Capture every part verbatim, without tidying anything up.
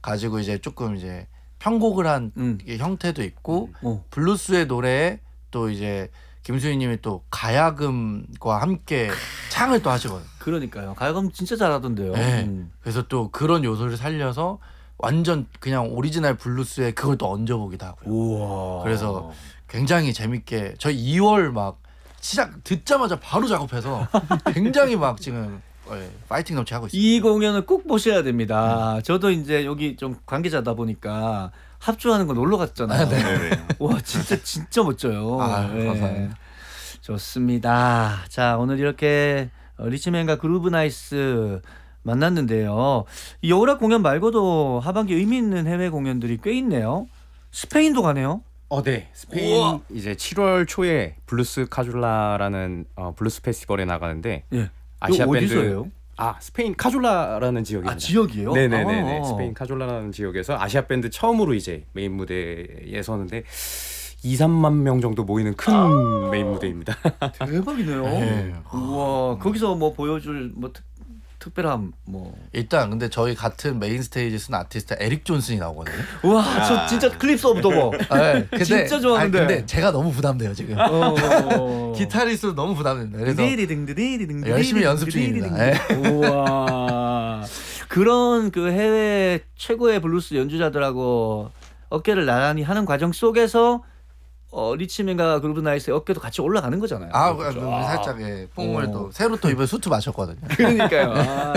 가지고 이제 조금 이제 편곡을 한 음. 형태도 있고 어. 블루스의 노래에 또 이제 김수희님이 또 가야금과 함께 창을 또 하시거든요. 그러니까요. 가야금 진짜 잘하던데요. 네. 음. 그래서 또 그런 요소를 살려서 완전 그냥 오리지널 블루스에 그걸 또 얹어보기도 하고요. 우와. 그래서 굉장히 재밌게 저희 이월 막 시작 듣자마자 바로 작업해서 굉장히 막 지금 예, 파이팅 넘치 하고 있습니다. 이 공연을 꼭 보셔야 됩니다. 네. 저도 이제 여기 좀 관계자다 보니까 합주하는 거 놀러 갔잖아요. 아, 네. 와 진짜 진짜 멋져요. 아, 네. 감사합니다. 좋습니다. 자 오늘 이렇게 리치맨과 그루브나이스 만났는데요. 이 여우락 공연 말고도 하반기 의미 있는 해외 공연들이 꽤 있네요. 스페인도 가네요. 어, 네. 스페인 우와. 이제 칠월 초에 블루스 카줄라라는 어, 블루스 페스티벌에 나가는데 예. 아시아 밴드 어디서예요? 아 스페인 카줄라라는 지역입니다. 아 지역이에요? 네네네. 아. 스페인 카줄라라는 지역에서 아시아 밴드 처음으로 이제 메인 무대에 서는데 이삼만 명 정도 모이는 큰 아. 메인 무대입니다. 대박이네요. 네. 우와 거기서 뭐 보여줄 뭐 특, 특별함 뭐 일단 근데 저희 같은 메인 스테이지 쓴 아티스트 에릭 존슨이 나오거든요. 우와 저 진짜 클립스 오브 더버 네, 근데, 진짜 좋아하는데 아니, 근데 제가 너무 부담돼요 지금. 어. 기타리스트로 너무 부담됩니다. 그래서 디디딩디디딩 열심히 연습 중입니다. 네. 우와 그런 그 해외 최고의 블루스 연주자들하고 어깨를 나란히 하는 과정 속에서 어, 리치맨과 그루브나이스의 어깨도 같이 올라가는 거잖아요. 아, 그렇죠? 그 살짝 예, 뽕을 또 새로 또 이번에 수트 마셨거든요. 그러니까요. 아,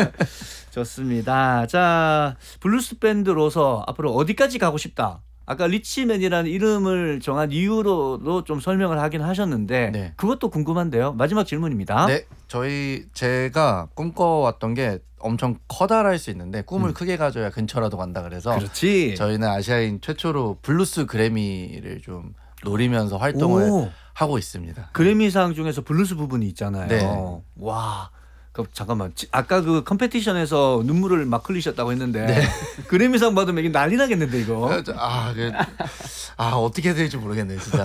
좋습니다. 자, 블루스 밴드로서 앞으로 어디까지 가고 싶다. 아까 리치맨이라는 이름을 정한 이유로도 좀 설명을 하긴 하셨는데 네. 그것도 궁금한데요. 마지막 질문입니다. 네, 저희 제가 꿈꿔왔던 게 엄청 커다랄 수 있는데 꿈을 음. 크게 가져야 근처라도 간다 그래서 그렇지. 저희는 아시아인 최초로 블루스 그래미를 좀 노리면서 활동을 오. 하고 있습니다. 그래미상 중에서 블루스 부분이 있잖아요. 네. 와. 그 잠깐만. 아까 그 컴페티션에서 눈물을 막 흘리셨다고 했는데 네. 그래미상 받으면 이게 난리 나겠는데 이거. 아, 그, 아 어떻게 될지 모르겠네요, 진짜.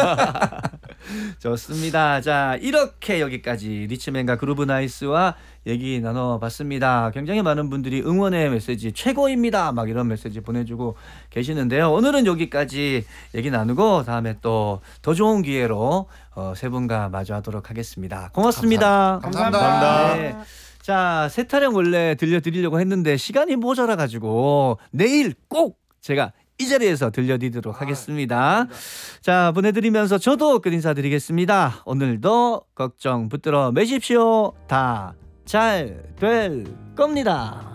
좋습니다. 자, 이렇게 여기까지 리치맨과 그루브나이스와 얘기 나눠봤습니다. 굉장히 많은 분들이 응원의 메시지 최고입니다 막 이런 메시지 보내주고 계시는데요. 오늘은 여기까지 얘기 나누고 다음에 또 더 좋은 기회로 어, 세 분과 마주하도록 하겠습니다. 고맙습니다. 감사합니다. 감사합니다. 네. 자, 새 타령 원래 들려드리려고 했는데 시간이 모자라가지고 내일 꼭 제가 이 자리에서 들려드리도록 하겠습니다. 자, 보내드리면서 저도 끝 인사드리겠습니다. 오늘도 걱정 붙들어 매십시오. 다 잘 될 겁니다.